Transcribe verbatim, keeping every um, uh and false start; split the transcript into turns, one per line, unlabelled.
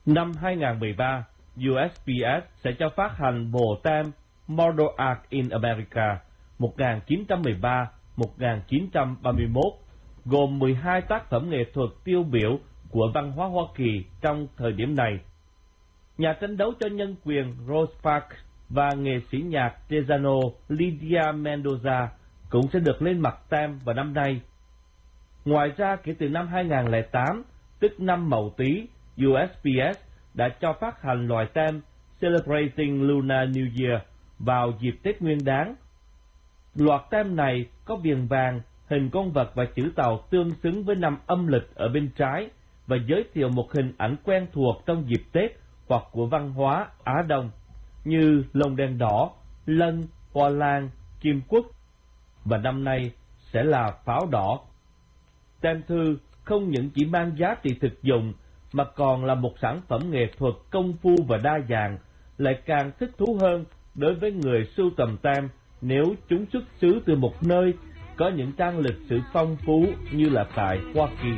Năm hai nghìn không trăm mười ba, u ét pê ét sẽ cho phát hành bộ tem Model Art in America một nghìn chín trăm mười ba đến một nghìn chín trăm ba mươi mốt, gồm mười hai tác phẩm nghệ thuật tiêu biểu của văn hóa Hoa Kỳ trong thời điểm này. Nhà tranh đấu cho nhân quyền Rosa Parks và nghệ sĩ nhạc Tiziano Lydia Mendoza cũng sẽ được lên mặt tem vào năm nay. Ngoài ra, kể từ năm hai nghìn không trăm lẻ tám, tức năm Mậu Tý, u ét pê ét đã cho phát hành loại tem Celebrating Lunar New Year vào dịp Tết Nguyên Đán. Loạt tem này có viền vàng, hình con vật và chữ tàu tương xứng với năm âm lịch ở bên trái và giới thiệu một hình ảnh quen thuộc trong dịp Tết hoặc của văn hóa Á Đông như lồng đèn đỏ, lân, hoa lan, chim cút, và năm nay sẽ là pháo đỏ. Tem thư không những chỉ mang giá trị thực dụng mà còn là một sản phẩm nghệ thuật công phu và đa dạng, lại càng thích thú hơn đối với người sưu tầm tem nếu chúng xuất xứ từ một nơi có những trang lịch sử phong phú như là tại Hoa Kỳ.